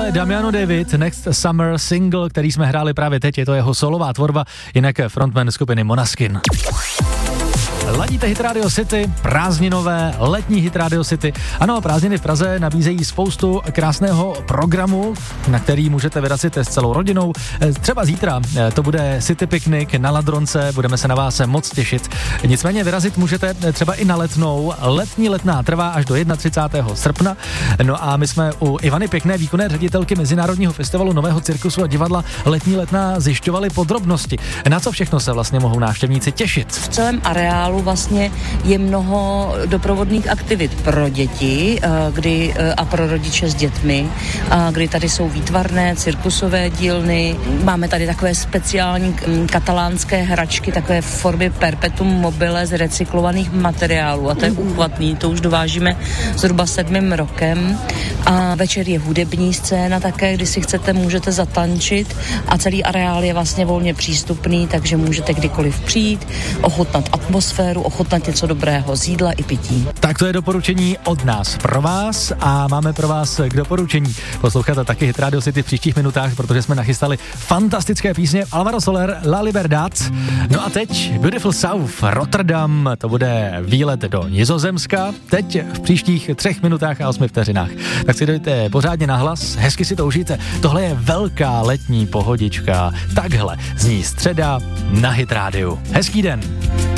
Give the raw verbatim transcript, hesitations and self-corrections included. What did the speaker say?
Tohle je Damiano David, Next Summer single, který jsme hráli právě teď, je to jeho solová tvorba, jinak frontman skupiny Måneskin. Ladíte Hit Radio City, prázdninové, letní Hit Radio City. Ano, prázdniny v Praze nabízejí spoustu krásného programu, na který můžete vyrazit s celou rodinou. Třeba zítra to bude City Picnic na Ladronce, budeme se na vás moc těšit. Nicméně vyrazit můžete třeba i na Letnou. Letní Letná trvá až do třicátého prvního srpna. No a my jsme u Ivany Pěkné, výkonné ředitelky Mezinárodního festivalu Nového cirkusu a divadla Letní Letná zjišťovali podrobnosti. Na co všechno se vlastně mohou návštěvníci těšit? V celém areálu vlastně je mnoho doprovodných aktivit pro děti kdy, a pro rodiče s dětmi, kdy tady jsou výtvarné, cirkusové dílny. Máme tady takové speciální katalánské hračky, takové v formě perpetuum mobile z recyklovaných materiálů a to je uchvatný, to už dovážíme zhruba sedmým rokem. A večer je hudební scéna také, kdy si chcete, můžete zatančit a celý areál je vlastně volně přístupný, takže můžete kdykoliv přijít, ochutnat atmosféru, ochutnat něco dobrého z jídla i pití. Tak to je doporučení od nás pro vás a máme pro vás k doporučení poslouchat taky Hit Radio City v příštích minutách, protože jsme nachystali fantastické písně Alvaro Soler, La Libertad. No a teď Beautiful South, Rotterdam, to bude výlet do Nizozemska, teď v příštích třech minutách a osmi vteřinách. Tak si dojte pořádně na hlas, hezky si to užijte. Tohle je velká letní pohodička. Takhle zní středa na Hit Radio. Hezký den.